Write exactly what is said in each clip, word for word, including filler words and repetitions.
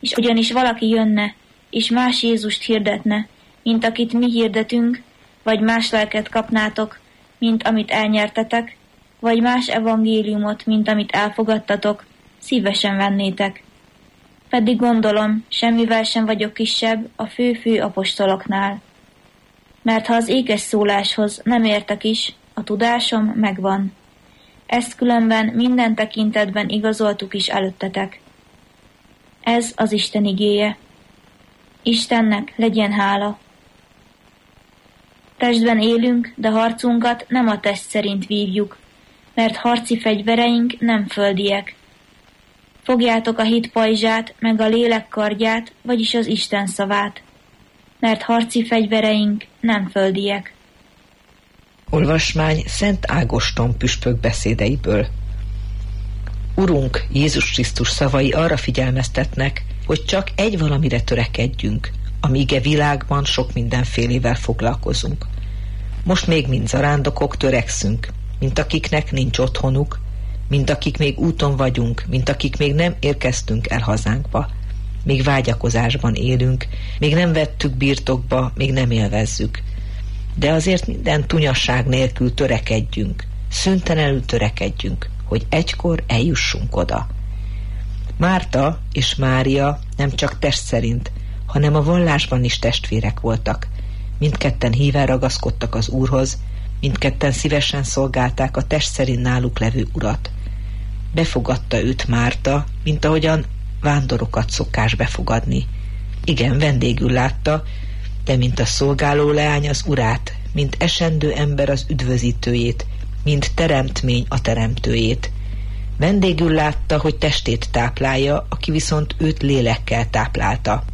és ugyanis valaki jönne, és más Jézust hirdetne, mint akit mi hirdetünk, vagy más lelket kapnátok, mint amit elnyertetek, vagy más evangéliumot, mint amit elfogadtatok, szívesen vennétek. Pedig gondolom, semmivel sem vagyok kisebb a fő-fő apostoloknál. Mert ha az ékes szóláshoz nem értek is, a tudásom megvan. Ezt különben minden tekintetben igazoltuk is előttetek. Ez az Isten igéje. Istennek legyen hála. Testben élünk, de harcunkat nem a test szerint vívjuk, mert harci fegyvereink nem földiek. Fogjátok a hit pajzsát, meg a lélek kardját, vagyis az Isten szavát, mert harci fegyvereink nem földiek. Olvasmány Szent Ágoston püspök beszédeiből. Urunk Jézus Krisztus szavai arra figyelmeztetnek, hogy csak egy valamire törekedjünk, amíg e világban sok mindenfélével foglalkozunk. Most még mind zarándokok törekszünk, mint akiknek nincs otthonuk, mint akik még úton vagyunk, mint akik még nem érkeztünk el hazánkba. Még vágyakozásban élünk, még nem vettük birtokba, még nem élvezzük. De azért minden tunyasság nélkül törekedjünk, szüntelenül törekedjünk, hogy egykor eljussunk oda. Márta és Mária nem csak test szerint, hanem a vallásban is testvérek voltak. Mindketten híven ragaszkodtak az Úrhoz, mindketten szívesen szolgálták a test szerint náluk levő urat. Befogadta őt Márta, mint ahogyan vándorokat szokás befogadni. Igen, vendégül látta, de mint a szolgáló leány az urát, mint esendő ember az üdvözítőjét, mint teremtmény a teremtőjét. Vendégül látta, hogy testét táplálja, aki viszont őt lélekkel táplálta.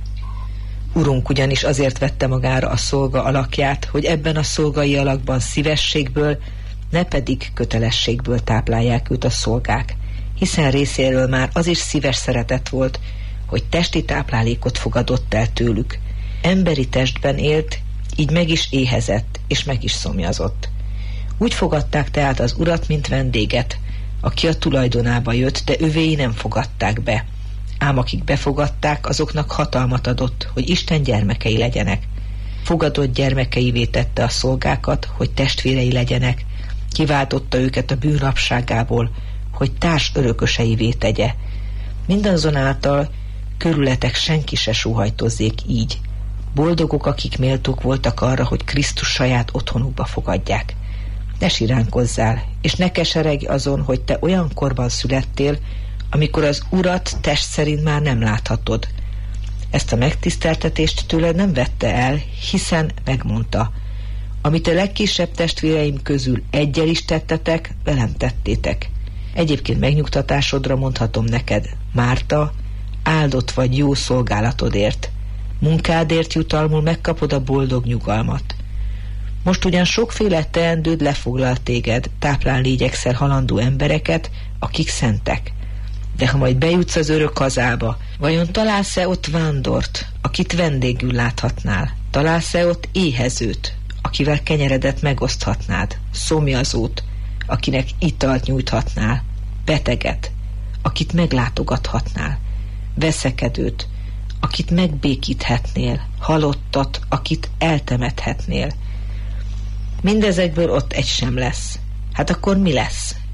Urunk ugyanis azért vette magára a szolga alakját, hogy ebben a szolgai alakban szívességből, ne pedig kötelességből táplálják őt a szolgák, hiszen részéről már az is szíves szeretet volt, hogy testi táplálékot fogadott el tőlük. Emberi testben élt, így meg is éhezett, és meg is szomjazott. Úgy fogadták tehát az urat, mint vendéget, aki a tulajdonába jött, de övéi nem fogadták be. Ám akik befogadták, azoknak hatalmat adott, hogy Isten gyermekei legyenek. Fogadott gyermekeivé tette a szolgákat, hogy testvérei legyenek, kiváltotta őket a bűnrabságából, hogy társ örököseivé tegye. Mindazonáltal körületek senki se sóhajtozzék így. Boldogok, akik méltók voltak arra, hogy Krisztus saját otthonukba fogadják. Ne siránkozzál, és ne keseregj azon, hogy te olyan korban születtél, amikor az Urat test szerint már nem láthatod. Ezt a megtiszteltetést tőled nem vette el, hiszen megmondta: amit a legkisebb testvéreim közül egyel is tettetek, velem tettétek. Egyébként megnyugtatásodra mondhatom neked, Márta, áldott vagy jó szolgálatodért. Munkádért jutalmul megkapod a boldog nyugalmat. Most ugyan sokféle teendőd lefoglal téged, táplálni igyekszel halandó embereket, akik szentek. De ha majd bejutsz az örök hazába, vajon találsz-e ott vándort, akit vendégül láthatnál? Találsz-e ott éhezőt, akivel kenyeredet megoszthatnád? Szomjazót, akinek italt nyújthatnál? Beteget, akit meglátogathatnál? Veszekedőt, akit megbékíthetnél? Halottat, akit eltemethetnél? Mindezekből ott egy sem lesz. Hát akkor mi lesz?